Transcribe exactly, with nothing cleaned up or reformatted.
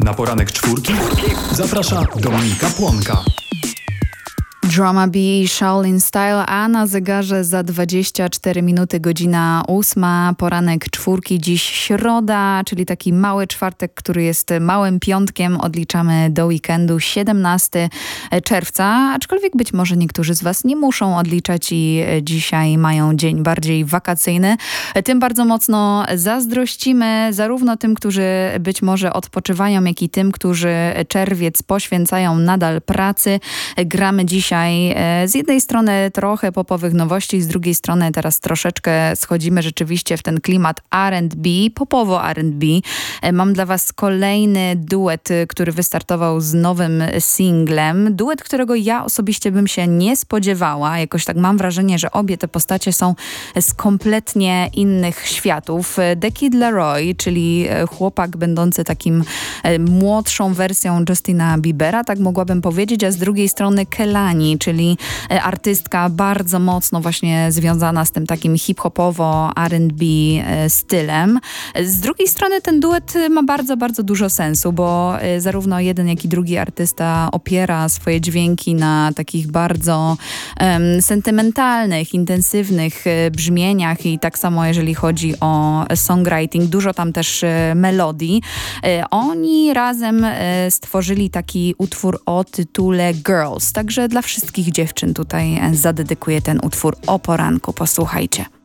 Na poranek czwórki zaprasza Dominika Płonka. Drama B, Shaolin Style, a na zegarze za dwadzieścia cztery minuty godzina ósma, poranek czwórki, dziś środa, czyli taki mały czwartek, który jest małym piątkiem, odliczamy do weekendu, siedemnastego czerwca, aczkolwiek być może niektórzy z Was nie muszą odliczać i dzisiaj mają dzień bardziej wakacyjny. Tym bardzo mocno zazdrościmy zarówno tym, którzy być może odpoczywają, jak i tym, którzy czerwiec poświęcają nadal pracy. Gramy dzisiaj z jednej strony trochę popowych nowości, z drugiej strony teraz troszeczkę schodzimy rzeczywiście w ten klimat R and B, popowo R and B. Mam dla Was kolejny duet, który wystartował z nowym singlem. Duet, którego ja osobiście bym się nie spodziewała. Jakoś tak mam wrażenie, że obie te postacie są z kompletnie innych światów. The Kid Laroi, czyli chłopak będący takim młodszą wersją Justina Biebera, tak mogłabym powiedzieć, a z drugiej strony Kehlani, czyli artystka bardzo mocno właśnie związana z tym takim hip-hopowo R and B stylem. Z drugiej strony ten duet ma bardzo, bardzo dużo sensu, bo zarówno jeden, jak i drugi artysta opiera swoje dźwięki na takich bardzo um, sentymentalnych, intensywnych brzmieniach i tak samo jeżeli chodzi o songwriting, dużo tam też melodii. Oni razem stworzyli taki utwór o tytule Girls, także dla wszystkich dziewczyn tutaj zadedykuję ten utwór o poranku. Posłuchajcie.